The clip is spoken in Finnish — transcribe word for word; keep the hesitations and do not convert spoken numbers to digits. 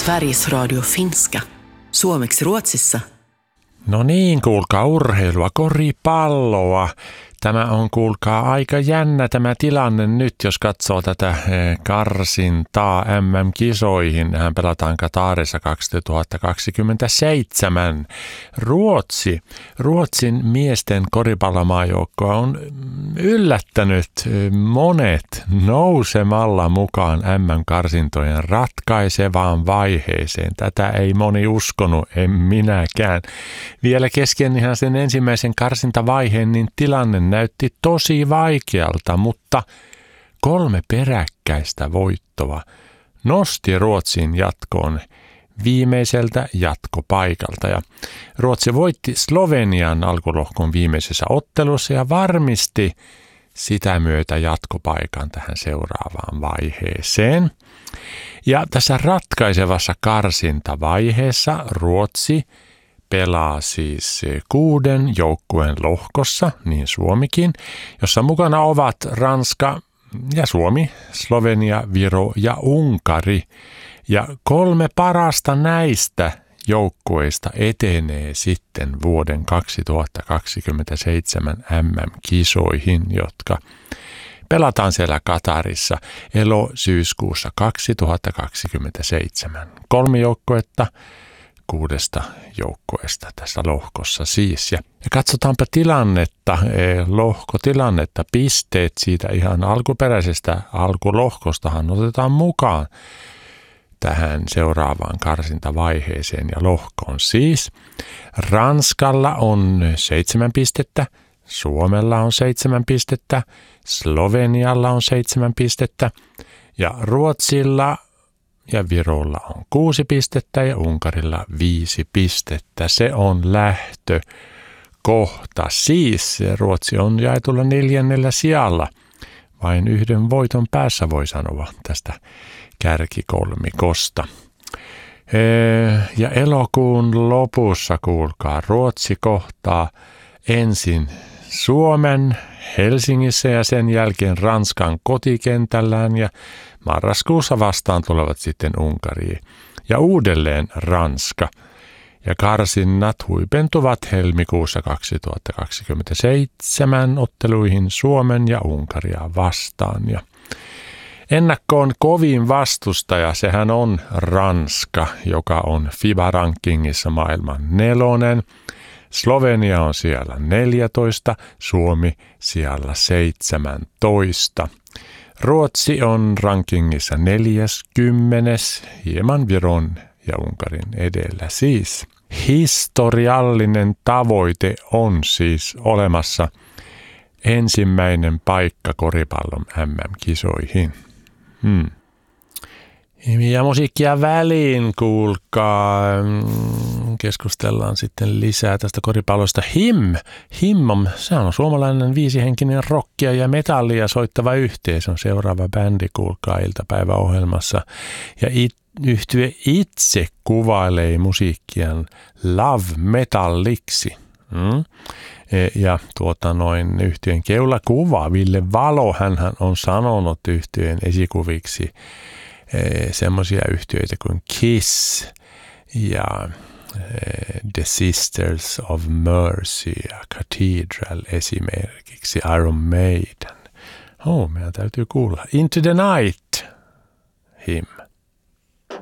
Sveriges Radio finska. Suomeksi Ruotsissa. No niin, kuulkaa urheilua, koripalloa. Tämä on, kuulkaa, aika jännä tämä tilanne nyt, jos katsoo tätä karsintaa M M-kisoihin. Hän pelataan Katarissa kaksituhattakaksikymmentäseitsemän. Ruotsi, Ruotsin miesten koripallomaajoukkoa on yllättänyt monet nousemalla mukaan M M-karsintojen ratkaisevaan vaiheeseen. Tätä ei moni uskonut, en minäkään. Vielä kesken ihan sen ensimmäisen karsintavaiheen, niin tilanne näytti tosi vaikealta, mutta kolme peräkkäistä voittoa nosti Ruotsin jatkoon viimeiseltä jatkopaikalta. Ja Ruotsi voitti Slovenian alkulohkon viimeisessä ottelussa ja varmisti sitä myötä jatkopaikan tähän seuraavaan vaiheeseen. Ja tässä ratkaisevassa karsintavaiheessa Ruotsi pelaa siis kuuden joukkueen lohkossa, niin Suomikin, jossa mukana ovat Ranska ja Suomi, Slovenia, Viro ja Unkari. Ja kolme parasta näistä joukkueista etenee sitten vuoden kaksituhattakaksikymmentäseitsemän M M-kisoihin, jotka pelataan siellä Katarissa elo-syyskuussa kaksituhattakaksikymmentäseitsemän. Kolme joukkuetta kuudesta joukkueesta tässä lohkossa siis. Ja katsotaanpa tilannetta, lohkotilannetta, pisteet siitä ihan alkuperäisestä alkulohkostahan otetaan mukaan tähän seuraavaan karsintavaiheeseen ja lohkoon siis. Ranskalla on seitsemän pistettä, Suomella on seitsemän pistettä, Slovenialla on seitsemän pistettä ja Ruotsilla ja Virolla on kuusi pistettä ja Unkarilla viisi pistettä. Se on lähtökohta. Siis Ruotsi on jaetulla neljännellä sijalla. Vain yhden voiton päässä voi sanoa tästä kärkikolmikosta. Ja elokuun lopussa, kuulkaa, Ruotsi kohtaa ensin Suomen Helsingissä ja sen jälkeen Ranskan kotikentällään ja marraskuussa vastaan tulevat sitten Unkariin ja uudelleen Ranska. Ja karsinnat huipentuvat helmikuussa kaksituhattakaksikymmentäseitsemän otteluihin Suomen ja Unkaria vastaan. Ja ennakkoon kovin vastustaja, sehän on Ranska, joka on FIBA-rankingissa maailman nelonen. Slovenia on siellä neljätoista, Suomi siellä seitsemäntoista. Ruotsi on rankingissa neljäskymmenes, hieman Viron ja Unkarin edellä siis. Historiallinen tavoite on siis olemassa, ensimmäinen paikka koripallon M M-kisoihin. Hmm. Ja musiikkia väliin, kuulkaa. Keskustellaan sitten lisää tästä koripallosta. Him, Him on, se on suomalainen viisihenkinen rockia ja metallia soittava yhteisö. On seuraava bändi, kuulkaa, iltapäiväohjelmassa. Ja it, yhtye itse kuvailee musiikkiaan love metalliksi. Hmm? Ja tuota noin yhtyeen keulakuva, Ville Valo, hänhän on sanonut yhtyeen esikuviksi semmoisia yhtyeitä kuin Kiss ja The Sisters of Mercy ja Cathedral esimerkiksi, Iron Maiden. Oh, meidän täytyy kuulla. Into the Night, Him.